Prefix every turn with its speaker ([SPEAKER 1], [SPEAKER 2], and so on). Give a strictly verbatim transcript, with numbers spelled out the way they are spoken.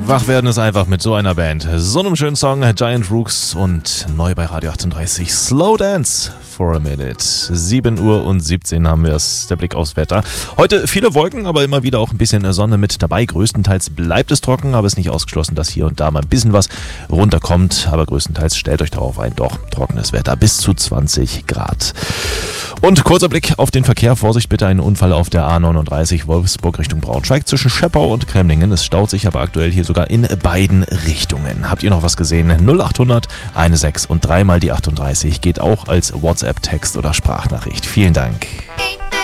[SPEAKER 1] Wach werden ist einfach mit so einer Band. So einem schönen Song, Giant Rooks und neu bei Radio achtunddreißig, Slow Dance for a Minute. sieben Uhr und siebzehn haben wir es, der Blick aufs Wetter. Heute viele Wolken, aber immer wieder auch ein bisschen Sonne mit dabei. Größtenteils bleibt es trocken, aber es ist nicht ausgeschlossen, dass hier und da mal ein bisschen was runterkommt. Aber größtenteils stellt euch darauf ein, doch trockenes Wetter bis zu zwanzig Grad. Und kurzer Blick auf den Verkehr. Vorsicht bitte, ein Unfall auf der A neununddreißig Wolfsburg Richtung Braunschweig zwischen Scheppau und Kremlingen. Es staut sich aber aktuell hier sogar in beiden Richtungen. Habt ihr noch was gesehen? null achthundert sechzehn und dreimal die achtunddreißig geht auch als WhatsApp, Text oder Sprachnachricht. Vielen Dank.